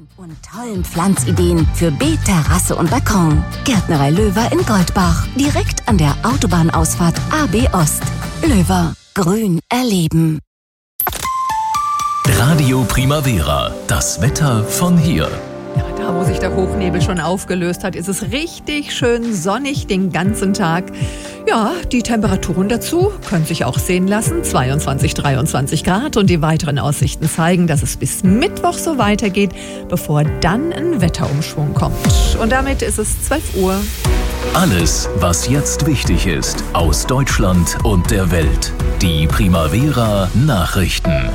und tollen Pflanzideen für Beet, Terrasse und Balkon. Gärtnerei Löwer in Goldbach, direkt an der Autobahnausfahrt AB Ost. Löwer, grün erleben. Radio Primavera, das Wetter von hier. Ja, da wo sich der Hochnebel schon aufgelöst hat, ist es richtig schön sonnig den ganzen Tag. Ja, die Temperaturen dazu können sich auch sehen lassen. 22, 23 Grad und die weiteren Aussichten zeigen, dass es bis Mittwoch so weitergeht, bevor dann ein Wetterumschwung kommt. Und damit ist es 12 Uhr. Alles, was jetzt wichtig ist, aus Deutschland und der Welt. Die Primavera Nachrichten.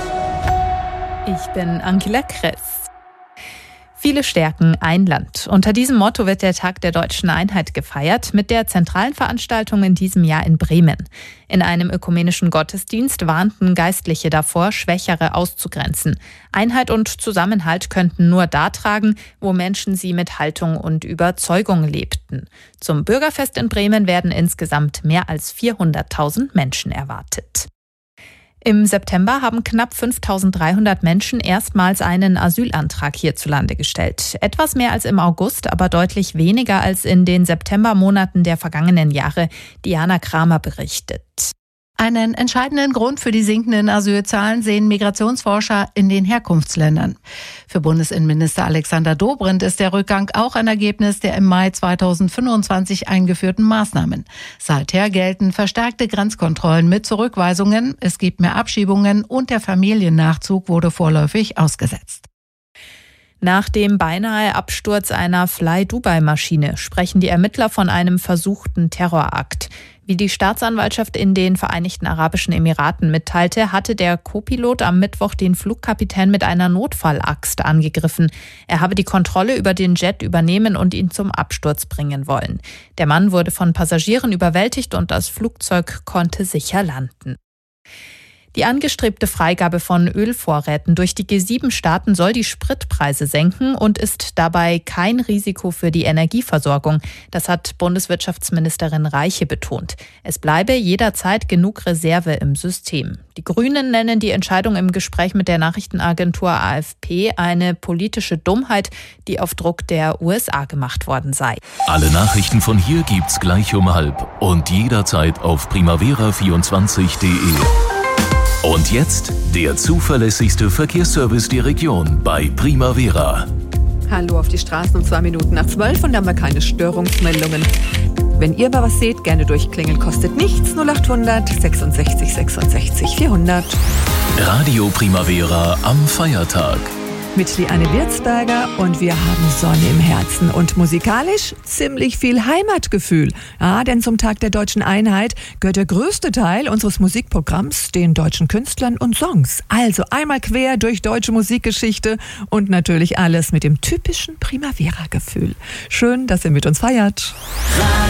Ich bin Angela Kress. Viele stärken ein Land. Unter diesem Motto wird der Tag der Deutschen Einheit gefeiert, mit der zentralen Veranstaltung in diesem Jahr in Bremen. In einem ökumenischen Gottesdienst warnten Geistliche davor, Schwächere auszugrenzen. Einheit und Zusammenhalt könnten nur da tragen, wo Menschen sie mit Haltung und Überzeugung lebten. Zum Bürgerfest in Bremen werden insgesamt mehr als 400.000 Menschen erwartet. Im September haben knapp 5.300 Menschen erstmals einen Asylantrag hierzulande gestellt. Etwas mehr als im August, aber deutlich weniger als in den Septembermonaten der vergangenen Jahre. Diana Kramer berichtet. Einen entscheidenden Grund für die sinkenden Asylzahlen sehen Migrationsforscher in den Herkunftsländern. Für Bundesinnenminister Alexander Dobrindt ist der Rückgang auch ein Ergebnis der im Mai 2025 eingeführten Maßnahmen. Seither gelten verstärkte Grenzkontrollen mit Zurückweisungen, es gibt mehr Abschiebungen und der Familiennachzug wurde vorläufig ausgesetzt. Nach dem beinahe Absturz einer Fly-Dubai-Maschine sprechen die Ermittler von einem versuchten Terrorakt. Wie die Staatsanwaltschaft in den Vereinigten Arabischen Emiraten mitteilte, hatte der Co-Pilot am Mittwoch den Flugkapitän mit einer Notfallaxt angegriffen. Er habe die Kontrolle über den Jet übernehmen und ihn zum Absturz bringen wollen. Der Mann wurde von Passagieren überwältigt und das Flugzeug konnte sicher landen. Die angestrebte Freigabe von Ölvorräten durch die G7-Staaten soll die Spritpreise senken und ist dabei kein Risiko für die Energieversorgung. Das hat Bundeswirtschaftsministerin Reiche betont. Es bleibe jederzeit genug Reserve im System. Die Grünen nennen die Entscheidung im Gespräch mit der Nachrichtenagentur AFP eine politische Dummheit, die auf Druck der USA gemacht worden sei. Alle Nachrichten von hier gibt's gleich um 12:30 und jederzeit auf primavera24.de. Und jetzt der zuverlässigste Verkehrsservice der Region bei Primavera. Hallo auf die Straßen um 2 Minuten nach 12 und da haben wir keine Störungsmeldungen. Wenn ihr mal was seht, gerne durchklingeln, kostet nichts. 0800 66 66 400. Radio Primavera am Feiertag. Mit Liane Wirtsberger und wir haben Sonne im Herzen und musikalisch ziemlich viel Heimatgefühl. Ja, denn zum Tag der Deutschen Einheit gehört der größte Teil unseres Musikprogramms den deutschen Künstlern und Songs. Also einmal quer durch deutsche Musikgeschichte und natürlich alles mit dem typischen Primavera-Gefühl. Schön, dass ihr mit uns feiert.